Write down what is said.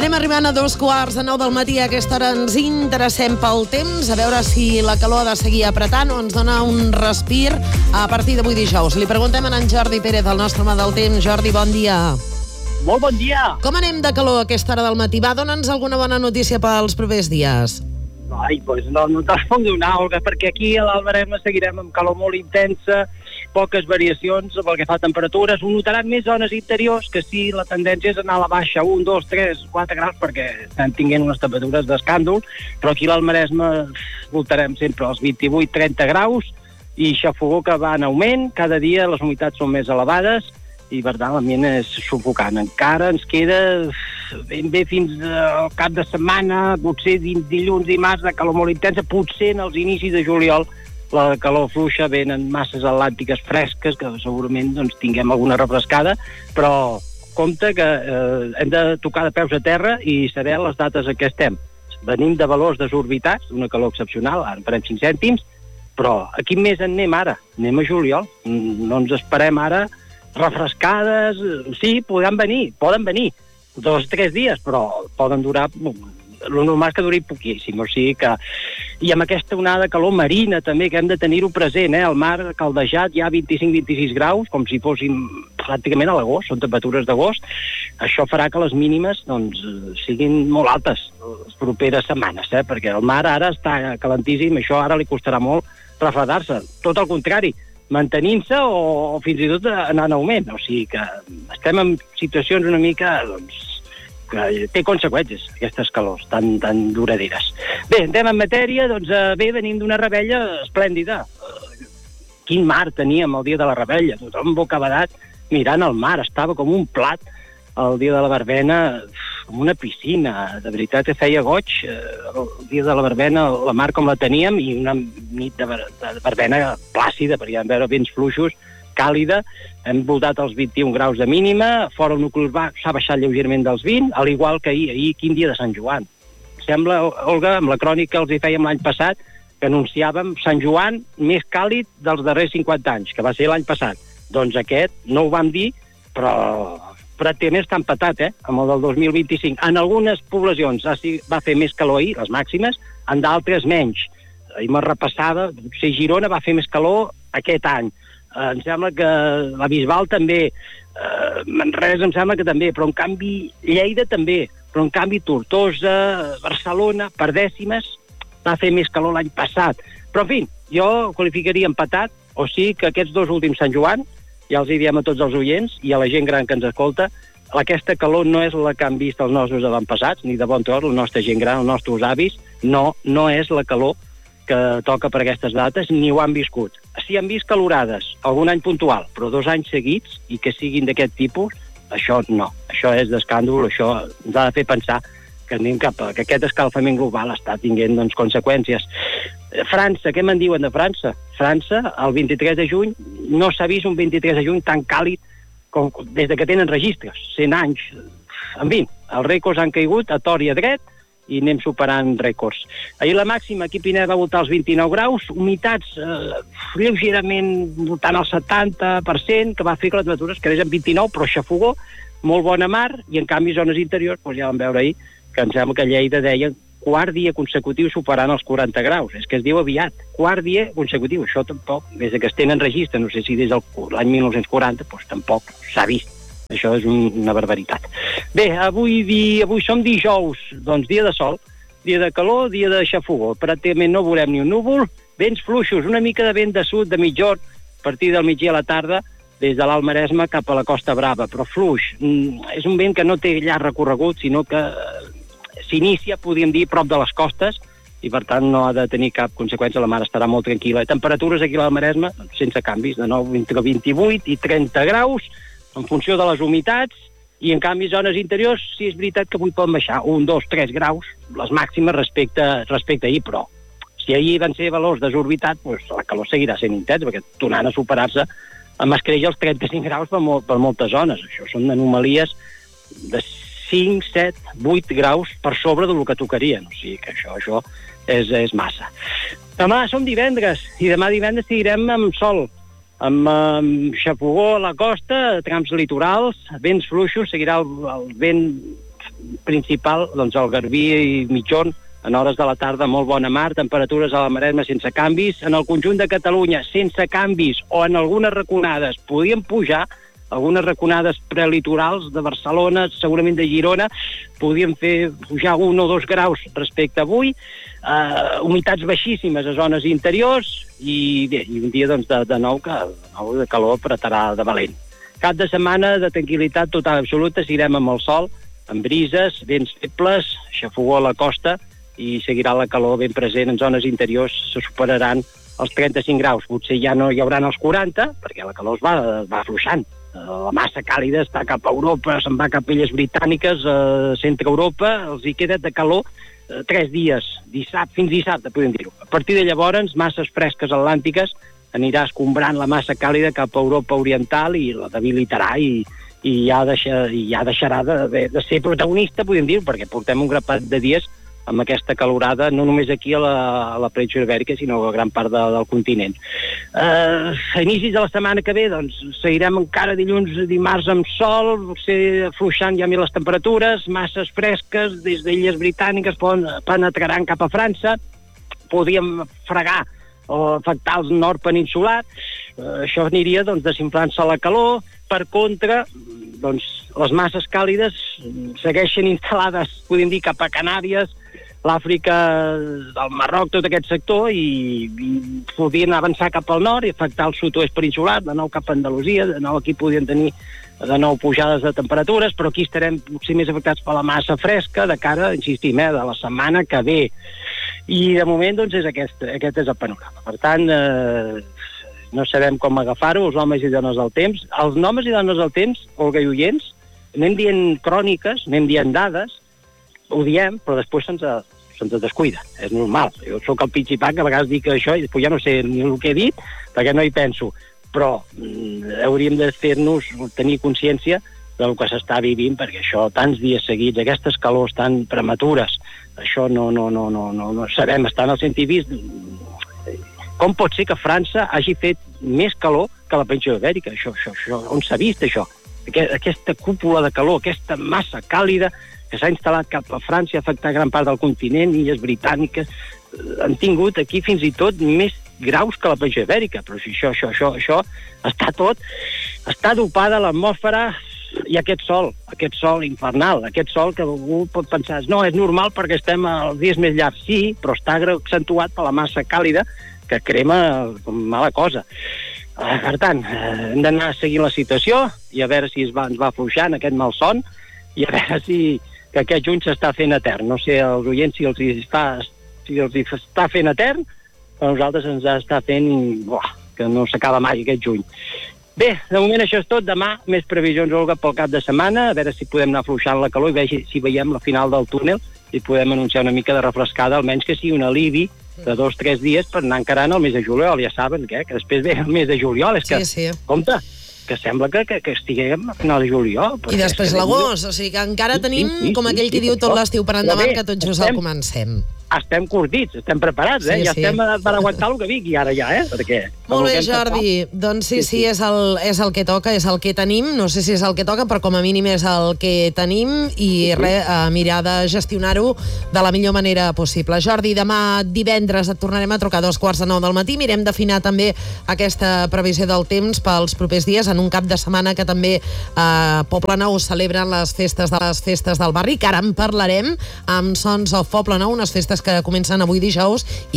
Anem arribant a 2:15 del matí. A aquesta hora ens interessem pel temps, a veure si la calor ha de seguir apretant o ens dona un respir a partir d'avui dijous. Li preguntem a en Jordi Pérez, el nostre home del temps. Jordi, bon dia. Molt bon dia. Com anem de calor a aquesta hora del matí? Va, dona'ns alguna bona notícia pels propers dies. Ai, doncs no te'ls puc donar, Olga, perquè aquí a l'Alberema seguirem amb calor molt intensa, poques variacions pel que fa a temperatures. Ho notaran més zones interiors, que sí, la tendència és anar a la baixa, 1, 2, 3, 4 graus, perquè estem tinguent unes temperatures d'escàndol, però aquí a l'Alberema voltarem sempre als 28-30 graus, i xafogó que va en augment, cada dia les humitats són més elevades, i per tant l'ambient és sufocant. Encara ens queda ben bé fins al cap de setmana, potser dilluns, dimarts, de calor molt intensa, potser en els inicis de juliol la calor fluixa, venen masses atlàntiques fresques, que segurament doncs, tinguem alguna refrescada, però compte que hem de tocar de peus a terra i saber les dates en què estem. Venim de valors desorbitats, una calor excepcional, ara en farem 5 cèntims, però a quin mes en anem ara? Anem a juliol, no ens esperem ara refrescades. Sí, poden venir 2 o 3 dies, però poden durar, el normal és que duri poquíssim, o sigui que, i amb aquesta onada de calor marina també, que hem de tenir-ho present, el mar caldejat ja a 25-26 graus, com si fóssim pràcticament a l'agost, són temperatures d'agost, això farà que les mínimes doncs, siguin molt altes les properes setmanes, perquè el mar ara està calentíssim, això ara li costarà molt refredar-se, tot el contrari, mantenint-se o fins i tot anant en augment. O sigui que estem en situacions una mica, doncs, que té conseqüències, aquestes calors tan duraderes. Bé, entrem en matèria, doncs bé, venim d'una revetlla esplèndida. Quin mar teníem el dia de la revetlla, tothom bocabadat mirant el mar, estava com un plat el dia de la verbena, com una piscina, de veritat que feia goig el dia de la verbena, la mar com la teníem, i una nit de verbena plàcida, perquè hi vam veure vents fluixos, càlida, hem voltat els 21 graus de mínima, fora el nucli urbà s'ha baixat lleugerament dels 20, al igual que ahir, quin dia de Sant Joan. Sembla, Olga, amb la crònica que els hi fèiem l'any passat, que anunciàvem Sant Joan més càlid dels darrers 50 anys, que va ser l'any passat. Doncs aquest no ho vam dir, però pràcticament està empatat, amb el del 2025. En algunes poblacions va fer més calor ahir, les màximes, en d'altres menys. Ahir me repassava, potser Girona va fer més calor aquest any. Em sembla que la Bisbal també, Manresa em sembla que també, però en canvi Lleida també, però en canvi Tortosa, Barcelona, per dècimes, va fer més calor l'any passat. Però, en fi, jo qualificaria empatat, o sigui que aquests 2 últims Sant Joan, ja els hi diem a tots els oients i a la gent gran que ens escolta, aquesta calor no és la que han vist els nostres avantpassats, ni de bon tros, la nostra gent gran, els nostres avis, no és la calor que toca per aquestes dates, ni ho han viscut. Si han vist calorades, algun any puntual, però 2 anys seguits, i que siguin d'aquest tipus, això no. Això és d'escàndol, això ens ha de fer pensar que anem cap a que aquest escalfament global està tinguent doncs, conseqüències. França, què me'n diuen de França? França, el 23 de juny, no s'ha vist un 23 de juny tan càlid com des que tenen registres, 100 anys. En fi, els rècords han caigut a tort i a dret i anem superant rècords. Ahir la màxima aquí a Pinet va voltar als 29 graus, humitats lleugerament voltant al 70%, que va fer que les temperatures quedessin 29, però xafogó, molt bona mar, i en canvi zones interiors, doncs ja vam veure ahir, que em sembla que Lleida deia 4 dia consecutiu superant els 40 graus. És que es diu aviat, 4 dia consecutiu. Això tampoc, des que es tenen registre, no sé si des de l'any 1940, doncs tampoc s'ha vist. Això és una barbaritat. Bé, avui som dijous, doncs dia de sol, dia de calor, dia de xafogó. Pràcticament no veurem ni un núvol, vents fluixos, una mica de vent de sud, de mitjorn, a partir del migdia a la tarda, des de l'Alt Maresme cap a la Costa Brava, però fluix. És un vent que no té llarg recorregut, sinó que s'inicia, podríem dir, prop de les costes, i per tant no ha de tenir cap conseqüència, la mar estarà molt tranquil·la. Temperatures aquí a l'Alt Maresme, sense canvis, de nou entre 28 i 30 graus, en funció de les humitats, i en canvi zones interiors, sí és veritat que avui poden baixar 1, 2, 3 graus, les màximes respecte a ahir, però si ahir van ser valors desorbitats, doncs la calor seguirà sent intensa, perquè tornant a superar-se amb escreix els 35 graus per moltes zones. Això són anomalies de 5, 7, 8 graus per sobre del que tocarien. O sigui que això és massa. Demà som divendres, i demà divendres seguirem amb sol, amb xafogó a la costa, trams litorals, vents fluixos, seguirà el vent principal, doncs el Garbí i Mitjón, en hores de la tarda, molt bona mar, temperatures a la Maresma sense canvis. En el conjunt de Catalunya, sense canvis, o en algunes raconades podien pujar, algunes raconades prelitorals de Barcelona, segurament de Girona, podien fer pujar 1 o 2 graus respecte a avui, humitats baixíssimes a zones interiors, i bé, i un dia doncs, de nou de calor apretarà de valent. Cap de setmana de tranquil·litat total absoluta, seguirem amb el sol, amb brises, vents febles, xafogó a la costa, i seguirà la calor ben present en zones interiors, se superaran els 35 graus. Potser ja no hi haurà els 40, perquè la calor es va afluixant. La massa càlida està cap a Europa, se'n va cap a Illes Britàniques, centre Europa, els hi queda de calor 3 dies, fins dissabte, podem dir-ho. A partir de llavors, masses fresques atlàntiques anirà escombrant la massa càlida cap a Europa oriental i la debilitarà i ja deixarà de ser protagonista, podem dir-ho, perquè portem un grapat de dies amb aquesta calorada, no només aquí a la península Ibèrica, sinó a gran part del continent. A inicis de la setmana que ve, doncs, seguirem encara dilluns i dimarts amb sol, potser afluixant ja més les temperatures, masses fresques des d'Illes Britàniques penetraran cap a França, podríem fregar o afectar el nord peninsular, això aniria doncs, desinflant-se la calor. Per contra, doncs, les masses càlides segueixen instal·lades, podem dir, cap a Canàries, l'Àfrica, el Marroc, tot aquest sector, i podien avançar cap al nord i afectar el sud-oest peninsular, de nou cap a Andalusia, de nou aquí podien tenir de nou pujades de temperatures, però aquí estarem potser més afectats per la massa fresca de cara, insistim, de la setmana que ve. I de moment, doncs, aquest és el panorama. Per tant, no sabem com agafar-ho, els homes i dones del temps. Els homes i dones del temps, Olga i oients, anem dient cròniques, anem dient dades, ho diem, però després se'ns descuida. És normal. Jo sóc el pitxipà que a vegades dic això i després ja no sé ni el que he dit perquè no hi penso. Però hauríem de tenir consciència del que s'està vivint, perquè això, tants dies seguits, aquestes calors tan prematures, això no sabem, estan els científics. Com pot ser que França hagi fet més calor que la península Ibèrica? Això, on s'ha vist això? Aquesta cúpula de calor, aquesta massa càlida que s'ha instal·lat cap a França i ha afectat gran part del continent, Illes Britàniques, han tingut aquí fins i tot més graus que la península Ibèrica, però si això està dopada l'atmosfera i aquest sol infernal, aquest sol que algú pot pensar, no, és normal perquè estem als dies més llargs, sí, però està accentuat per la massa càlida que crema com mala cosa. Per tant, hem d'anar seguint la situació i a veure si ens va afluixant aquest malson i a veure si que aquest juny s'està fent etern. No sé als oients si els està fent etern, però a nosaltres ens està fent que no s'acaba mai aquest juny. Bé, de moment això és tot. Demà més previsions, Olga, pel cap de setmana, a veure si podem anar afluixant la calor i si veiem la final del túnel i podem anunciar una mica de refrescada, almenys que sigui un alivi de 2 o 3 dies per anar encarant el mes de juliol. Ja saben que després ve el mes de juliol. És que, sí. Compte, que sembla que estiguem a final de juliol. I després l'agost, o sigui que encara tenim, com aquell que diu, tot l'estiu per endavant, que tot just el comencem. Estem curtits, estem preparats, ja estem per aguantar el que vingui ara ja, perquè... Molt bé, Jordi, doncs sí, és el que toca, és el que tenim, no sé si és el que toca, però com a mínim és el que tenim i mirar de gestionar-ho de la millor manera possible. Jordi, demà divendres et tornarem a trucar a 2:45 del matí, mirem d'afinar també aquesta previsió del temps pels propers dies, en un cap de setmana que també a Poblenou celebren les festes del barri, que ara en parlarem amb Sons of Poblenou, unes festes que comencen avui dijous i